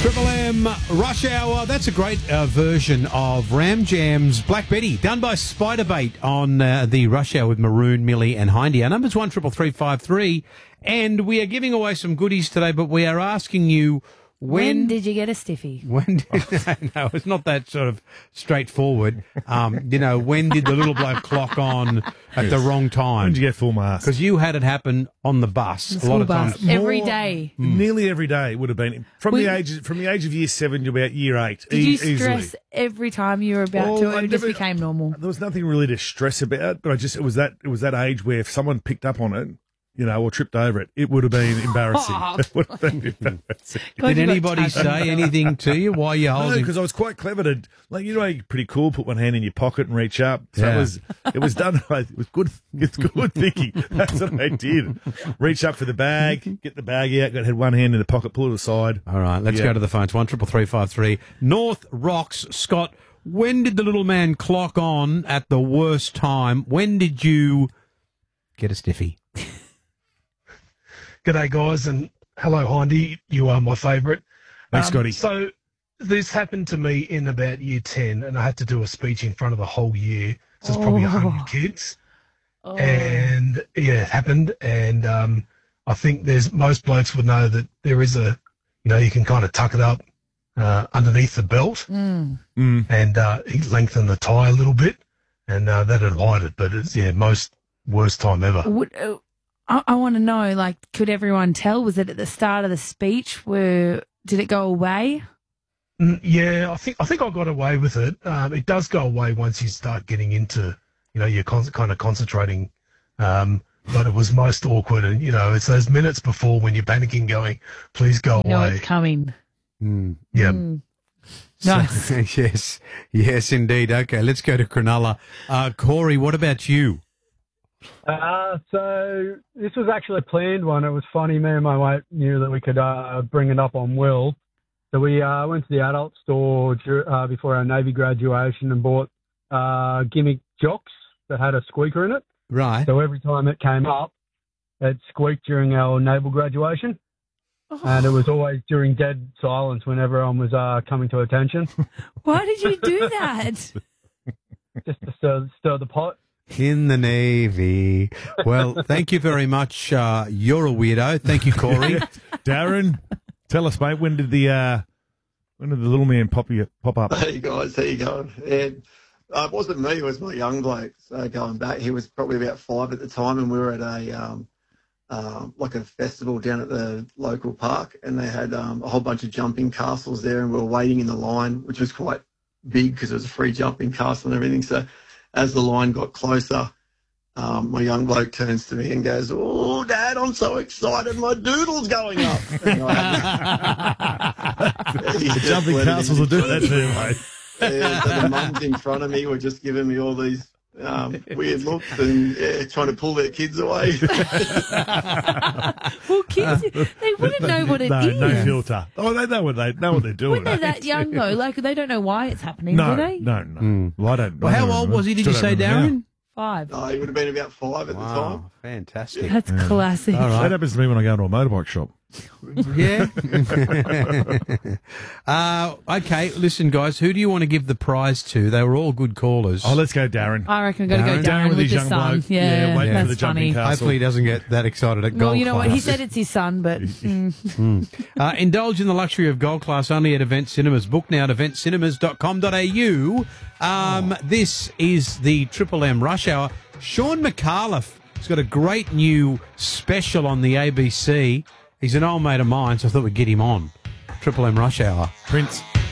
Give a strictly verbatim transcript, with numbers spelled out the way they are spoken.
Triple M Rush Hour. That's a great uh, version of Ram Jam's Black Betty, done by Spiderbait on uh, the Rush Hour with Maroon, Millie and Hindy. Our number's one triple three five three, and we are giving away some goodies today, but we are asking you when... When did you get a stiffy? When did, no, it's not that sort of straightforward. Um, you know, when did the little bloke clock on at the wrong time? When did you get full mast? Because you had it happen on the bus The a lot school of bus. times. Every More- day. Nearly every day it would have been from We- the age from the age of year seven to about year eight. Did e- you easily. stress every time you were about Well, to, or I it just never- became normal? There was nothing really to stress about, but I just it was that it was that age where if someone picked up on it, you know, or tripped over it, it would have been embarrassing. It would have been embarrassing. God, Did you got anybody tugged. say anything to you while you're No, holding? because I was quite clever to, like, you know, you're pretty cool. Put one hand in your pocket and reach up. So Yeah. it was, it was done. It was good. It's good thinking. That's what I did. Reach up for the bag, get the bag out. Got had one hand in the pocket, pull it aside. All right, let's Yeah. go to the phones. One triple three five three. North Rocks, Scott. When did the little man clock on at the worst time? When did you get a stiffy? G'day, guys, and hello, Hindy. You are my favourite. Thanks, Um, Scotty. So this happened to me in about year ten, and I had to do a speech in front of the whole year. So it's probably Oh. one hundred kids. Oh. And, yeah, it happened. And um, I think there's most blokes would know that there is a, you know, you can kind of tuck it up uh, underneath the belt Mm. Mm. and uh, lengthen the tie a little bit, and uh, that'd hide it. But it's, yeah, most worst time ever. Would, uh, I, I want to know, like, could everyone tell? Was it at the start of the speech? Where did it go away? Mm, Yeah, I think I think I got away with it. Um, it does go away once you start getting into, you know, you're con- kind of concentrating. Um, but it was most awkward, and you know, it's those minutes before when you're panicking, going, "Please go You know away." it's coming. Mm. Yeah, Mm. Nice. yes, yes, indeed. Okay, let's go to Cronulla. Uh, Corey, what about you? Uh, so this was actually a planned one. It was funny. Me and my mate knew that we could uh, bring it up on Will. So we uh, went to the adult store dur- uh, before our Navy graduation and bought uh, gimmick jocks that had a squeaker in it. Right. So every time it came up, it squeaked during our naval graduation. And it was always during dead silence when everyone was uh, coming to attention, Why did you do that? just to stir, stir the pot. In the Navy. Well, thank you very much. Uh, you're a weirdo. Thank you, Corey. Darren, tell us, mate, when did the uh, when did the little man pop you, pop up? Hey guys, how you going? And uh, it wasn't me, it was my young bloke. So going back, he was probably about five at the time, and we were at a um, uh, like a festival down at the local park, and they had um, a whole bunch of jumping castles there, and we were waiting in the line, which was quite big because it was a free jumping castle and everything. So as the line got closer, um, my young bloke turns to me and goes, "Oh, Dad, I'm so excited, my doodle's going up." And I- He The just jumping let it castles will in. do that to you, mate. Yeah, so the mums in front of me were just giving me all these um, weird looks and yeah, trying to pull their kids away. Well, kids, they wouldn't know what it no, is. no filter. Oh, they know what they know what they're doing. When they're eh? that young, though, like, they don't know why it's happening, No, do they? no, no. Mm. Well, I don't. Well, I how don't old remember. was he, did you Still say, don't remember now. Darren? Five. No, he would have been about five at the time. Wow, fantastic. That's classic. All That right. happens to me when I go into a motorbike shop. Yeah. uh, okay, listen, guys, who do you want to give the prize to? They were all good callers. Oh, let's go, Darren. I reckon we've got to go Darren? Darren, with, his the young sun. bloke. Yeah, Yeah, waiting for that's the jumping funny. castle. Hopefully he doesn't get that excited at Well, gold you know what? He class. said it's his son, but mm. Uh, indulge in the luxury of gold class only at Event Cinemas. Book now at event cinemas dot com dot a u. Um, Oh. This is the Triple M Rush Hour. Sean McAuliffe has got a great new special on the A B C. He's an old mate of mine, so I thought we'd get him on. Triple M Rush Hour. Prince.